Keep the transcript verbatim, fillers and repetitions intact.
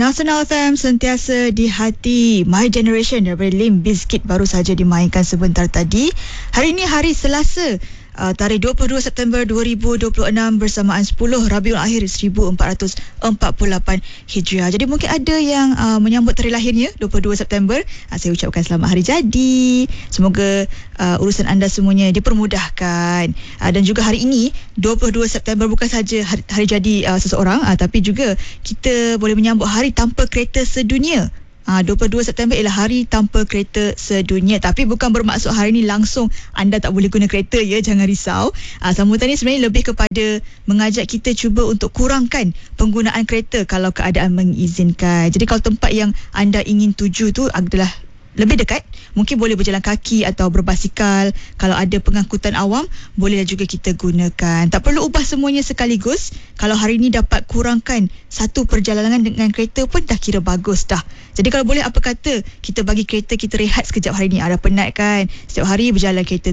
Nasional F M sentiasa di hati. My Generation daripada Limp Bizkit baru saja dimainkan sebentar tadi. Hari ini hari Selasa, uh, tarikh dua puluh dua September dua ribu dua puluh enam bersamaan sepuluh Rabiul Akhir seribu empat ratus empat puluh lapan Hijriah. Jadi mungkin ada yang uh, menyambut hari lahirnya dua puluh dua September. Uh, saya ucapkan selamat hari jadi. Semoga uh, urusan anda semuanya dipermudahkan. Uh, dan juga hari ini dua puluh dua September bukan saja hari, hari jadi uh, seseorang, uh, tapi juga kita boleh menyambut hari tanpa kereta sedunia. Ha, dua puluh dua September ialah hari tanpa kereta sedunia. Tapi bukan bermaksud hari ini langsung anda tak boleh guna kereta, ya, jangan risau. Ha, sambutan ini sebenarnya lebih kepada mengajak kita cuba untuk kurangkan penggunaan kereta kalau keadaan mengizinkan. Jadi kalau tempat yang anda ingin tuju tu adalah lebih dekat, mungkin boleh berjalan kaki atau berbasikal. Kalau ada pengangkutan awam, bolehlah juga kita gunakan. Tak perlu ubah semuanya sekaligus. Kalau hari ini dapat kurangkan satu perjalanan dengan kereta pun dah kira bagus dah. Jadi kalau boleh, apa kata kita bagi kereta kita rehat sekejap hari ni. Ada penat kan, setiap hari berjalan kereta